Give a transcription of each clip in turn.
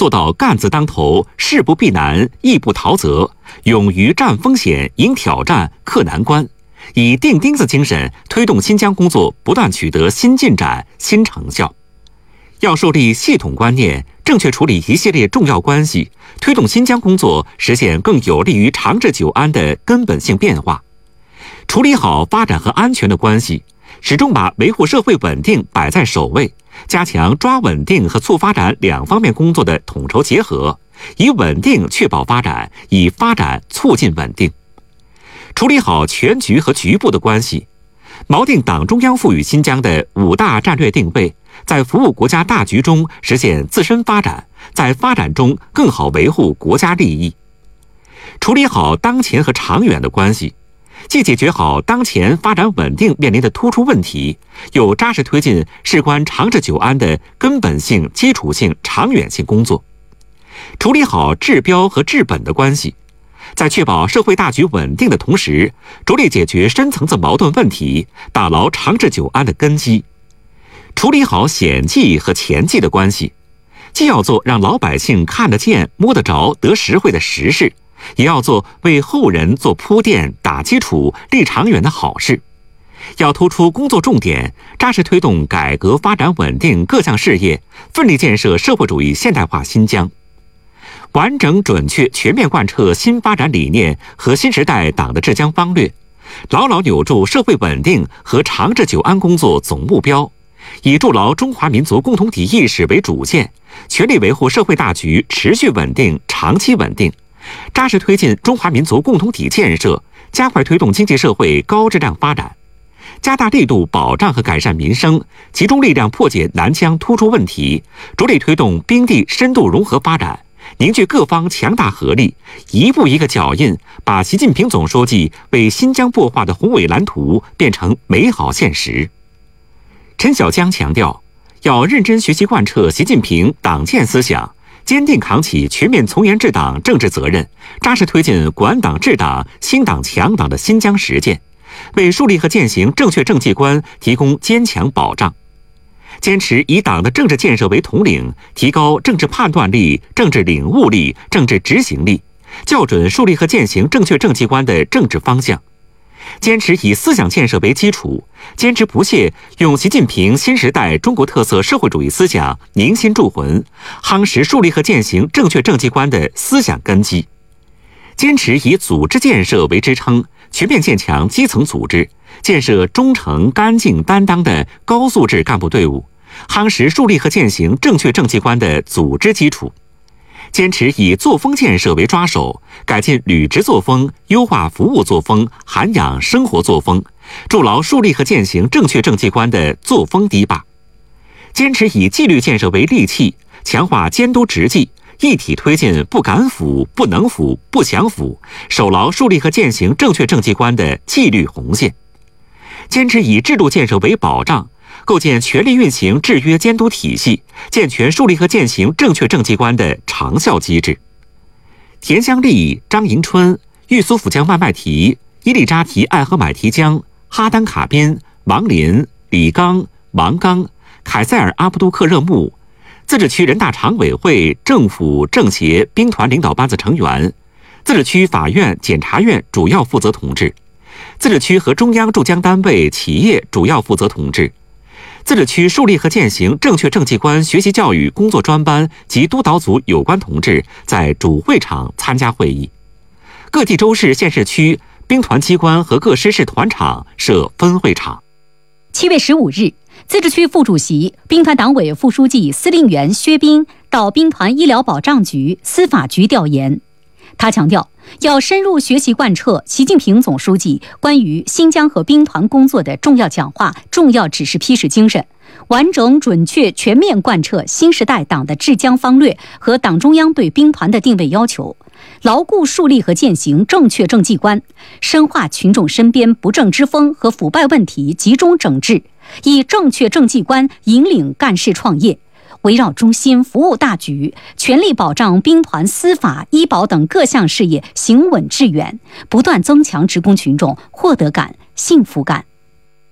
做到干字当头，事不避难，义不逃责，勇于战风险、迎挑战、克难关，以钉钉子精神推动新疆工作不断取得新进展、新成效。要树立系统观念，正确处理一系列重要关系，推动新疆工作实现更有利于长治久安的根本性变化。处理好发展和安全的关系，始终把维护社会稳定摆在首位，加强抓稳定和促发展两方面工作的统筹结合，以稳定确保发展，以发展促进稳定。处理好全局和局部的关系，锚定党中央赋予新疆的5大战略定位，在服务国家大局中实现自身发展，在发展中更好维护国家利益。处理好当前和长远的关系，既解决好当前发展稳定面临的突出问题，又扎实推进事关长治久安的根本性、基础性、长远性工作。处理好治标和治本的关系，在确保社会大局稳定的同时，着力解决深层次矛盾问题，打牢长治久安的根基。处理好险际和前际的关系，既要做让老百姓看得见、摸得着、得实惠的实事，也要做为后人做铺垫、打基础、立长远的好事。要突出工作重点，扎实推动改革发展稳定各项事业，奋力建设社会主义现代化新疆。完整准确全面贯彻新发展理念和新时代党的治疆方略，牢牢扭住社会稳定和长治久安工作总目标，以筑牢中华民族共同体意识为主线，全力维护社会大局持续稳定、长期稳定，扎实推进中华民族共同体建设，加快推动经济社会高质量发展，加大力度保障和改善民生，集中力量破解南疆突出问题，着力推动冰地深度融合发展，凝聚各方强大合力，一步一个脚印，把习近平总书记为新疆擘画的宏伟蓝图变成美好现实。陈小江强调，要认真学习贯彻习近平党建思想，坚定扛起全面从严治党政治责任，扎实推进管党治党、兴党强党的新疆实践，为树立和践行正确政绩观提供坚强保障。坚持以党的政治建设为统领，提高政治判断力、政治领悟力、政治执行力，校准树立和践行正确政绩观的政治方向。坚持以思想建设为基础，坚持不懈用习近平新时代中国特色社会主义思想凝心铸魂，夯实树立和践行正确政绩观的思想根基。坚持以组织建设为支撑，全面建强基层组织，建设忠诚、干净、担当的高素质干部队伍，夯实树立和践行正确政绩观的组织基础。坚持以作风建设为抓手，改进履职作风，优化服务作风，涵养生活作风，筑牢树立和践行正确政绩观的作风堤坝。坚持以纪律建设为利器，强化监督执纪，一体推进不敢腐、不能腐、不想腐，守牢树立和践行正确政绩观的纪律红线。坚持以制度建设为保障，构建全力运行制约监督体系，健全树立和践行正确政绩观的长效机制。田香丽、张迎春、玉苏府江万麦提、伊利扎提艾合买提江、哈丹卡宾、王林、李刚、王刚、凯塞尔阿布杜克热木，自治区人大常委会、政府、政协、兵团领导班子成员，自治区法院、检察院主要负责同志，自治区和中央驻疆单位、企业主要负责同志，自治区树立和践行正确政绩观学习教育工作专班及督导组有关同志在主会场参加会议。各地州市县市区兵团机关和各师事团场设分会场。 7月15日，自治区副主席、兵团党委副书记、司令员薛斌到兵团医疗保障局、司法局调研。他强调，要深入学习贯彻习近平总书记关于新疆和兵团工作的重要讲话、重要指示批示精神，完整准确全面贯彻新时代党的治疆方略和党中央对兵团的定位要求，牢固树立和践行正确政绩观，深化群众身边不正之风和腐败问题集中整治，以正确政绩观引领干事创业，围绕中心服务大局，全力保障兵团司法、医保等各项事业行稳致远，不断增强职工群众获得感、幸福感。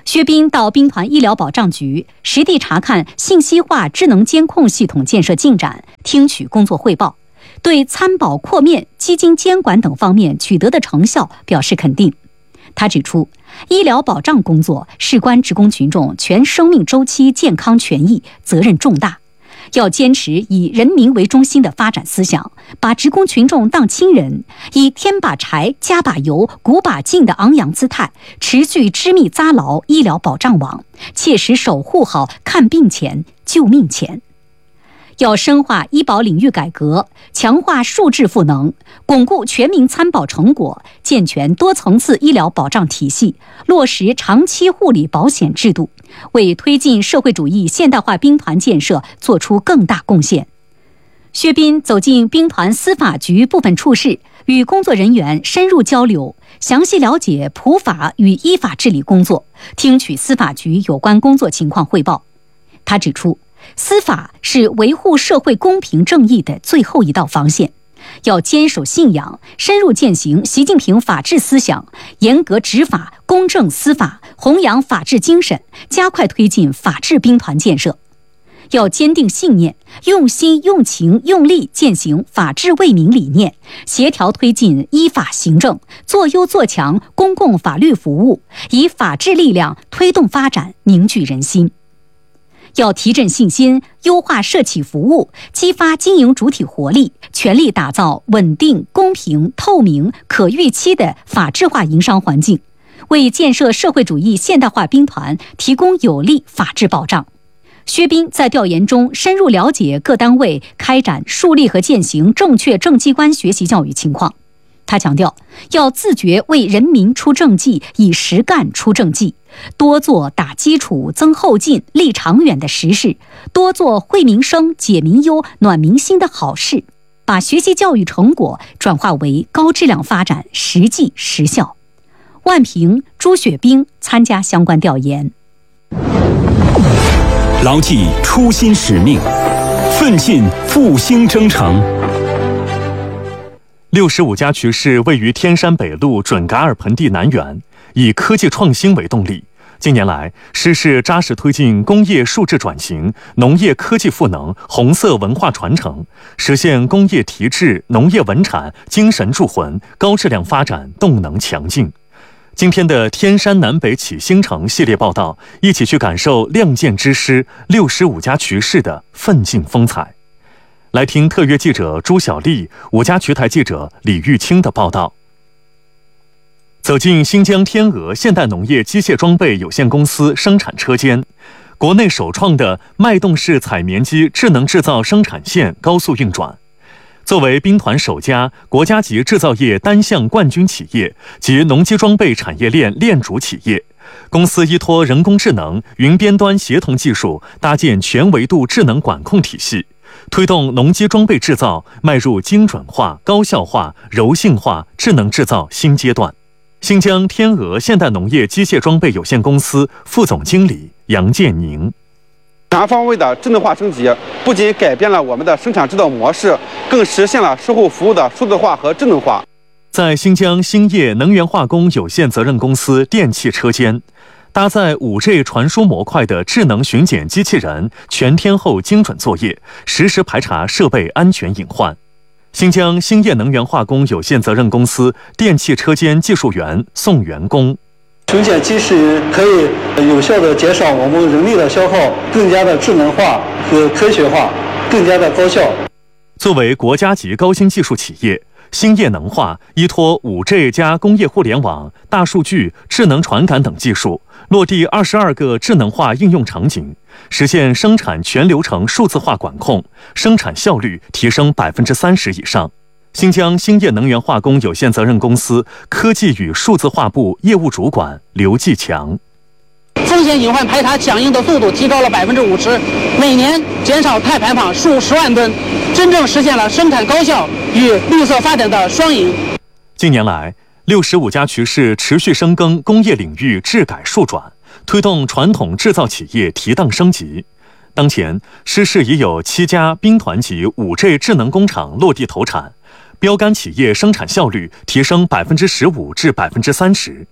薛斌到兵团医疗保障局实地查看信息化智能监控系统建设进展，听取工作汇报，对参保扩面、基金监管等方面取得的成效表示肯定。他指出，医疗保障工作事关职工群众全生命周期健康权益，责任重大，要坚持以人民为中心的发展思想，把职工群众当亲人，以添把柴、加把油、鼓把劲的昂扬姿态，持续织密扎牢医疗保障网，切实守护好看病钱、救命钱。要深化医保领域改革，强化数质赋能，巩固全民参保成果，健全多层次医疗保障体系，落实长期护理保险制度，为推进社会主义现代化兵团建设做出更大贡献。薛斌走进兵团司法局部分处室，与工作人员深入交流，详细了解普法与依法治理工作，听取司法局有关工作情况汇报。他指出，司法是维护社会公平正义的最后一道防线，要坚守信仰，深入践行习近平法治思想，严格执法，公正司法，弘扬法治精神，加快推进法治兵团建设。要坚定信念，用心用情用力践行法治为民理念，协调推进依法行政，做优做强公共法律服务，以法治力量推动发展，凝聚人心。要提振信心，优化社企服务，激发经营主体活力，全力打造稳定、公平、透明、可预期的法治化营商环境，为建设社会主义现代化兵团提供有力法治保障。薛斌在调研中深入了解各单位开展树立和践行正确政绩观学习教育情况。他强调，要自觉为人民出政绩，以实干出政绩，多做打基础、增后劲、立长远的实事，多做惠民生、解民忧、暖民心的好事，把学习教育成果转化为高质量发展实际实效。万平、朱雪冰参加相关调研。 牢记初心使命，奋进复兴征程。 65家渠市位于天山北路准噶尔盆地南缘，以科技创新为动力。近年来，市市扎实推进工业数质转型、农业科技赋能、红色文化传承，实现工业提质、农业文产精神铸魂、高质量发展动能强劲。今天的天山南北启兴城系列报道，一起去感受亮剑之师65家渠市的奋进风采。来听特约记者朱小丽、5家渠台记者李玉清的报道。走进新疆天鹅现代农业机械装备有限公司生产车间，国内首创的脉动式采棉机智能制造生产线高速运转。作为兵团首家国家级制造业单项冠军企业及农机装备产业链链主企业，公司依托人工智能、云边端协同技术，搭建全维度智能管控体系，推动农机装备制造迈入精准化、高效化、柔性化智能制造新阶段。新疆天鹅现代农业机械装备有限公司副总经理杨建宁。 全方位的智能化升级，不仅改变了我们的生产制造模式，更实现了售后服务的数字化和智能化。 在新疆兴业能源化工有限责任公司电气车间，搭载5G 传输模块的智能巡检机器人，全天候精准作业，实时排查设备安全隐患。新疆兴业能源化工有限责任公司电气车间技术员宋元工。 巡检机器人可以有效地减少我们人力的消耗，更加的智能化和科学化，更加的高效。 作为国家级高新技术企业，兴业能化依托5G 加工业互联网、大数据、智能传感等技术，落地22个智能化应用场景，实现生产全流程数字化管控，生产效率提升30%以上。新疆兴业能源化工有限责任公司科技与数字化部业务主管刘继强。 风险隐患排查响应的速度提高了50%，每年减少碳排放数10万吨，真正实现了生产高效与绿色发展的双赢。 近年来，65家渠市持续深耕工业领域治改数转，推动传统制造企业提档升级。当前，市市已有7家兵团级5G 智能工厂落地投产，标杆企业生产效率提升15%至30%。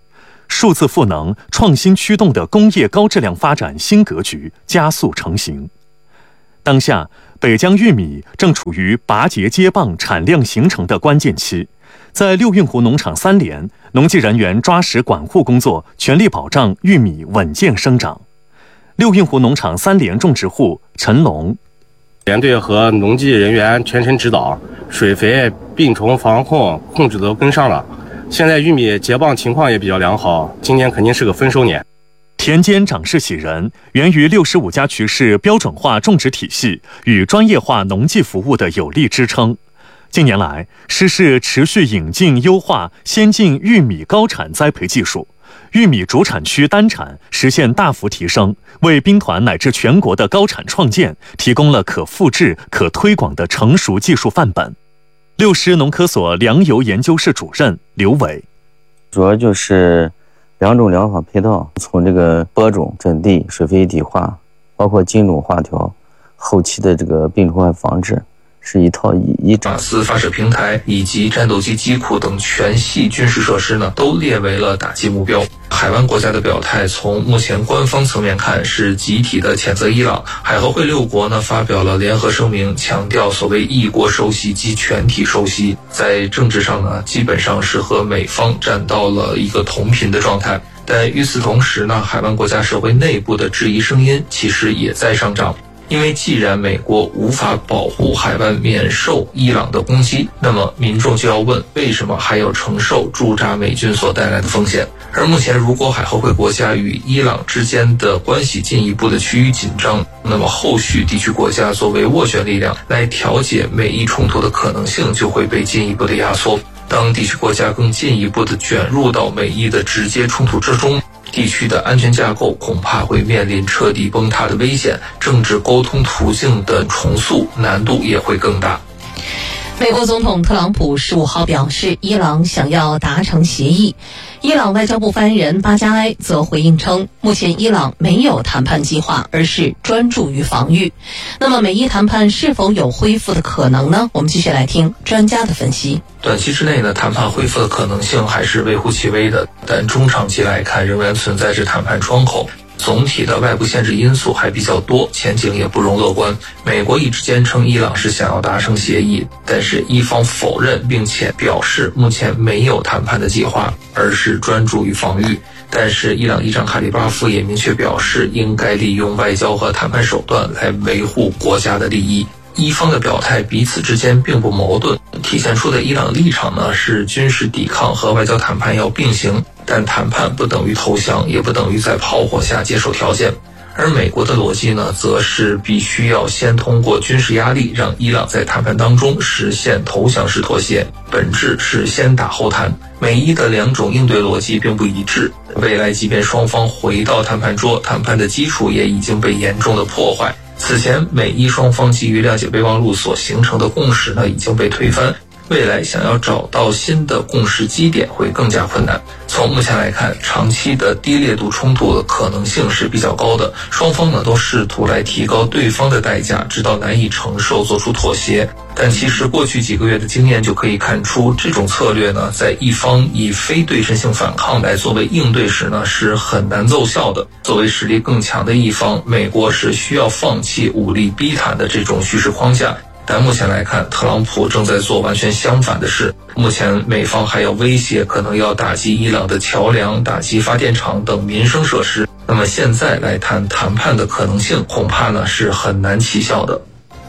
数字赋能、创新驱动的工业高质量发展新格局加速成型。当下，北疆玉米正处于拔节接棒、产量形成的关键期。在六运湖农场3连，农技人员抓实管护工作，全力保障玉米稳健生长。六运湖农场3连种植户陈龙， 连队和农技人员全程指导，水肥、病虫防控制都跟上了。现在玉米结棒情况也比较良好，今年肯定是个丰收年。 田间长势喜人，源于65家渠市标准化种植体系与专业化农技服务的有力支撑。近年来，施市持续引进优化先进玉米高产栽培技术，玉米主产区单产实现大幅提升，为兵团乃至全国的高产创建提供了可复制、可推广的成熟技术范本。六师农科所粮油研究室主任刘伟， 主要就是2种疗法配套，从这个播种、整地、水肥一体化，包括菌种化调，后期的这个病虫害防治，是一套一马斯发射平台以及战斗机机库等全系军事设施呢，都列为了打击目标。海湾国家的表态，从目前官方层面看是集体的谴责伊朗。海合会6国呢发表了联合声明，强调所谓一国受袭即全体受袭，在政治上呢基本上是和美方站到了一个同频的状态。但与此同时呢，海湾国家社会内部的质疑声音其实也在上涨。因为既然美国无法保护海湾免受伊朗的攻击，那么民众就要问，为什么还要承受驻扎美军所带来的风险？而目前如果海合会国家与伊朗之间的关系进一步的趋于紧张，那么后续地区国家作为斡旋力量来调解美伊冲突的可能性就会被进一步的压缩。当地区国家更进一步的卷入到美伊的直接冲突之中，地区的安全架构恐怕会面临彻底崩塌的危险，政治沟通途径的重塑难度也会更大。 美国总统特朗普15号表示，伊朗想要达成协议。伊朗外交部发言人巴加埃则回应称，目前伊朗没有谈判计划，而是专注于防御。那么美伊谈判是否有恢复的可能呢？我们继续来听专家的分析。 短期之内呢，谈判恢复的可能性还是微乎其微的，但中长期来看仍然存在着谈判窗口。总体的外部限制因素还比较多，前景也不容乐观。美国一直坚称伊朗是想要达成协议，但是伊方否认并且表示目前没有谈判的计划，而是专注于防御。但是伊朗议长卡里巴夫也明确表示，应该利用外交和谈判手段来维护国家的利益。伊方的表态彼此之间并不矛盾，体现出的伊朗立场呢是军事抵抗和外交谈判要并行，但谈判不等于投降，也不等于在炮火下接受条件。而美国的逻辑呢，则是必须要先通过军事压力，让伊朗在谈判当中实现投降式妥协，本质是先打后谈。美伊的2种应对逻辑并不一致，未来即便双方回到谈判桌，谈判的基础也已经被严重的破坏。此前美伊双方基于谅解备忘录所形成的共识呢，已经被推翻，未来想要找到新的共识基点会更加困难。从目前来看，长期的低烈度冲突的可能性是比较高的，双方呢都试图来提高对方的代价，直到难以承受做出妥协。但其实过去几个月的经验就可以看出，这种策略呢，在一方以非对称性反抗来作为应对时呢，是很难奏效的。作为实力更强的一方，美国是需要放弃武力逼谈的这种叙事框架。但目前来看，特朗普正在做完全相反的事。目前美方还要威胁可能要打击伊朗的桥梁、打击发电厂等民生设施。那么现在来谈谈判的可能性，恐怕呢是很难起效的。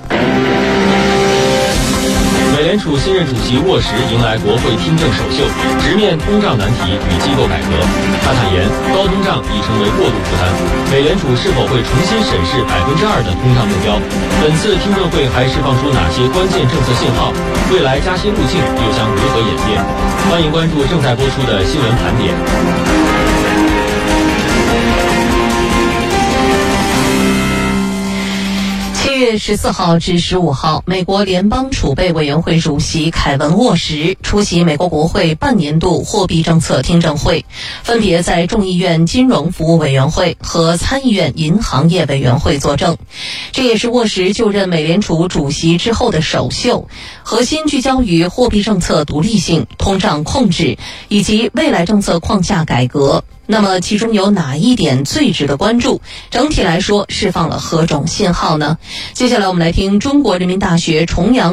美联储新任主席沃什迎来国会听证首秀，直面通胀难题与机构改革。他坦言，高通胀已成为过度负担，美联储是否会重新审视2%的通胀目标？本次听证会还释放出哪些关键政策信号？未来加息路径又将如何演变？欢迎关注正在播出的新闻盘点。 7月14号至15号，美国联邦储备委员会主席凯文·沃什出席美国国会半年度货币政策听证会，分别在众议院金融服务委员会和参议院银行业委员会作证。这也是沃什就任美联储主席之后的首秀，核心聚焦于货币政策独立性、通胀控制以及未来政策框架改革。那么其中有哪一点最值得关注？整体来说释放了何种信号呢？接下来我们来听中国人民大学重阳